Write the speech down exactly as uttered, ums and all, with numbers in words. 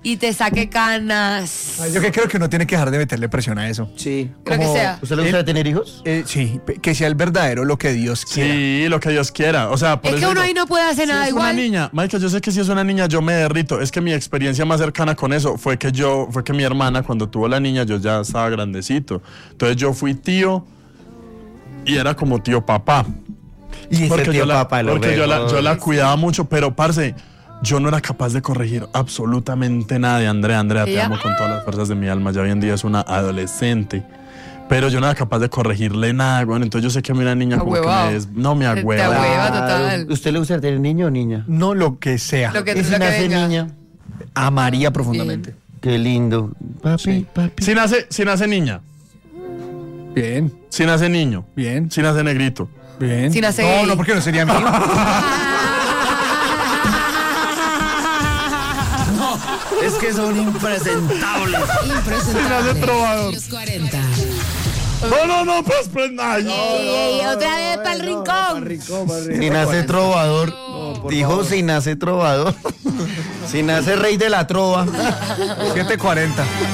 y te saque canas. Ay, yo que creo que uno tiene que dejar de meterle presión a eso. Sí. Creo que Como- sea. ¿Usted le gusta Eh, tener hijos? Eh, sí, pe- que sea el verdadero lo que Dios quiera. Sí, lo que Dios quiera. O sea, por Es eso que uno digo, ahí no puede hacer si nada es igual. una niña, Michael, yo sé que si es una niña yo me derrito. Es que mi experiencia más cercana con eso fue que yo, fue que mi hermana cuando tuvo la niña yo ya estaba grandecito. Entonces yo fui tío y era como tío papá. Y ese Porque, tío yo la, papá, lo porque yo, la, mejor. yo la cuidaba mucho, pero parce, yo no era capaz de corregir absolutamente nada de Andrea. Andrea, te ¿Ella? amo con todas las fuerzas de mi alma. Ya hoy en día es una adolescente. Pero yo no era capaz de corregirle nada, bueno. Entonces yo sé que a mí una niña como que Ahuevado. me des- no me Te agüeva. ahueva. total. ¿Usted le gusta tener niño o niña? No lo que sea. Lo que, ¿Y lo si que nace venga. niña? Amaría profundamente. Qué lindo. Papi, papi. Si nace, si nace niña, Bien, si nace niño, bien, si nace negrito. bien. Si nace no, gay. no, porque no sería mío. Es que son impresentables. Impresionante trovador. Los cuarenta. No, no, no, pues, pues, ay, no. Ey, ey, otra vez para el rincón. Si nace trovador. Dijo si nace trovador. Si nace rey de la trova. siete cuarenta.